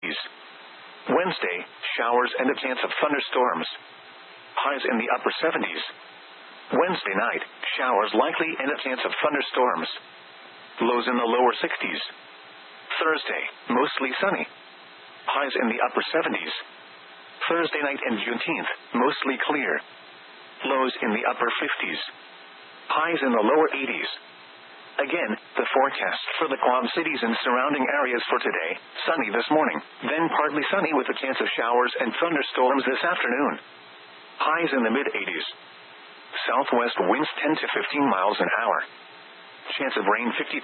Wednesday, showers and a chance of thunderstorms. Highs in the upper 70s. Wednesday night, showers likely and a chance of thunderstorms. Lows in the lower 60s. Thursday, mostly sunny. Highs in the upper 70s. Thursday night and Juneteenth, mostly clear. Lows in the upper 50s. Highs in the lower 80s. Again, the forecast for the Quad Cities and surrounding areas for today: sunny this morning, then partly sunny with a chance of showers and thunderstorms this afternoon. Highs in the mid-80s. Southwest winds 10 to 15 miles an hour. Chance of rain 50%.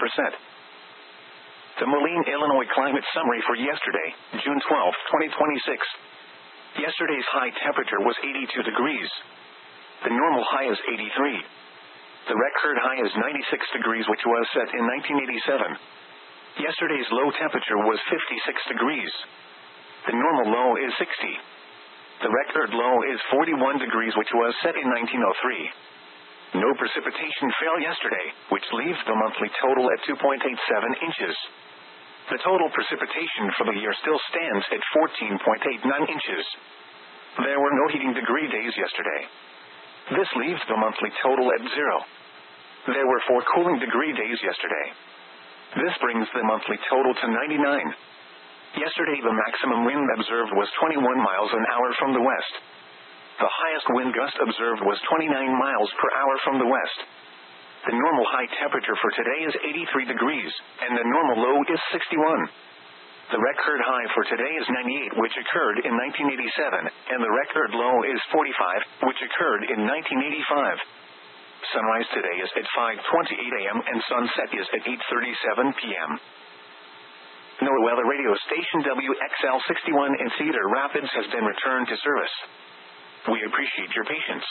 The Moline, Illinois climate summary for yesterday, June 12, 2026. Yesterday's high temperature was 82 degrees. The normal high is 83. The record high is 96 degrees, which was set in 1987. Yesterday's low temperature was 56 degrees. The normal low is 60. The record low is 41 degrees, which was set in 1903. No precipitation fell yesterday, which leaves the monthly total at 2.87 inches. The total precipitation for the year still stands at 14.89 inches. There were no heating degree days yesterday. This leaves the monthly total at 0. There were 4 cooling degree days yesterday. This brings the monthly total to 99. Yesterday the maximum wind observed was 21 miles an hour from the west. The highest wind gust observed was 29 miles per hour from the west. The normal high temperature for today is 83 degrees, and the normal low is 61. The record high for today is 98, which occurred in 1987, and the record low is 45, which occurred in 1985. Sunrise today is at 5:28 a.m. and sunset is at 8:37 p.m. NOAA Weather Radio Station WXL61 in Cedar Rapids has been returned to service. We appreciate your patience.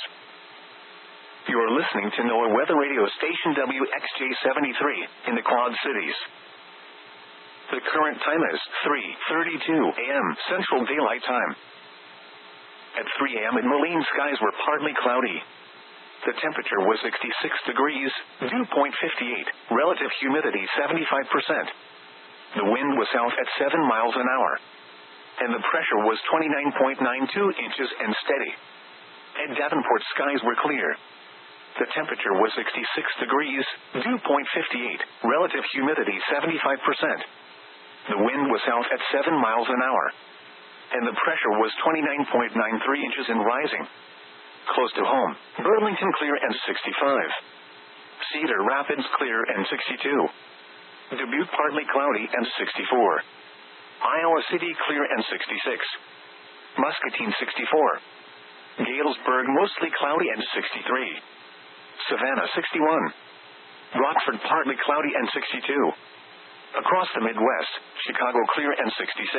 You are listening to NOAA Weather Radio Station WXJ73 in the Quad Cities. The current time is 3:32 a.m. Central Daylight Time. At 3 a.m. in Moline, skies were partly cloudy. The temperature was 66 degrees, dew point 58, relative humidity 75%. The wind was south at 7 miles an hour. And the pressure was 29.92 inches and steady. At Davenport, skies were clear. The temperature was 66 degrees, dew point 58, relative humidity 75%. The wind was south at 7 miles an hour. And the pressure was 29.93 inches and rising. Close to home, Burlington clear and 65. Cedar Rapids clear and 62. Dubuque partly cloudy and 64. Iowa City clear and 66. Muscatine 64. Galesburg mostly cloudy and 63. Savannah 61. Rockford partly cloudy and 62. Across the Midwest, Chicago clear and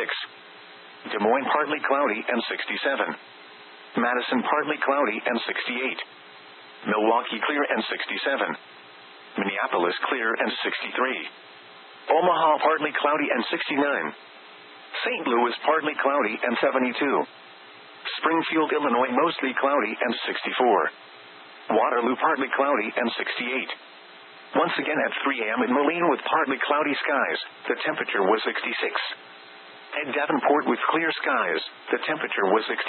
66. Des Moines partly cloudy and 67. Madison partly cloudy and 68. Milwaukee clear and 67. Minneapolis clear and 63. Omaha partly cloudy and 69. St. Louis partly cloudy and 72. Springfield, Illinois mostly cloudy and 64. Waterloo partly cloudy and 68. Once again at 3 a.m. in Moline with partly cloudy skies, the temperature was 66. At Davenport with clear skies, the temperature was 66.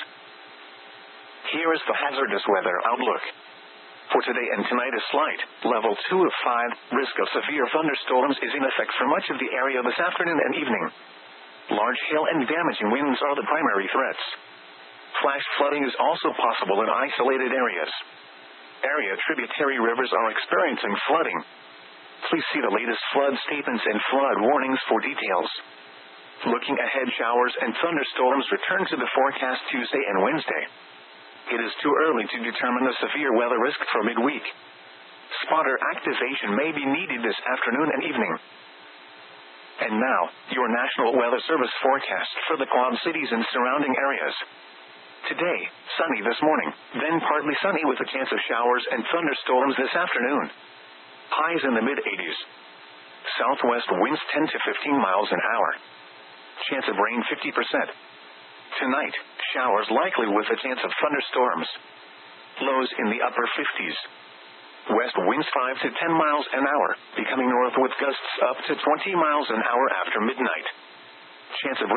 Here is the hazardous weather outlook. For today and tonight, a slight, level 2 of 5, risk of severe thunderstorms is in effect for much of the area this afternoon and evening. Large hail and damaging winds are the primary threats. Flash flooding is also possible in isolated areas. Area tributary rivers are experiencing flooding. Please see the latest flood statements and flood warnings for details. Looking ahead, showers and thunderstorms return to the forecast Tuesday and Wednesday. It is too early to determine the severe weather risk for midweek. Spotter activation may be needed this afternoon and evening. And now, your National Weather Service forecast for the Quad Cities and surrounding areas. Today, sunny this morning, then partly sunny with a chance of showers and thunderstorms this afternoon. Highs in the mid-80s. Southwest winds 10 to 15 miles an hour. Chance of rain 50%. Tonight, showers likely with a chance of thunderstorms. Lows in the upper 50s. West winds 5 to 10 miles an hour, becoming north with gusts up to 20 miles an hour after midnight. Chance of